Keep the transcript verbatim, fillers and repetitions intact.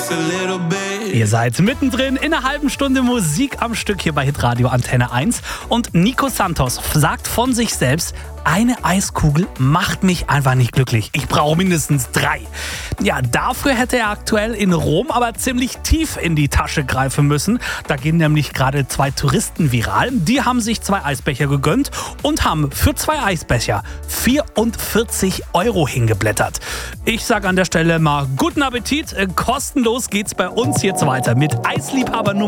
just a little bit. Ihr seid mittendrin in einer halben Stunde Musik am Stück hier bei Hitradio Antenne eins. Und Nico Santos sagt von sich selbst, eine Eiskugel macht mich einfach nicht glücklich. Ich brauche mindestens drei. Ja, dafür hätte er aktuell in Rom aber ziemlich tief in die Tasche greifen müssen. Da gehen nämlich gerade zwei Touristen viral. Die haben sich zwei Eisbecher gegönnt und haben für zwei Eisbecher vierundvierzig Euro hingeblättert. Ich sage an der Stelle mal guten Appetit. Kostenlos geht's bei uns jetzt weiter mit Eisliebhaber Nummer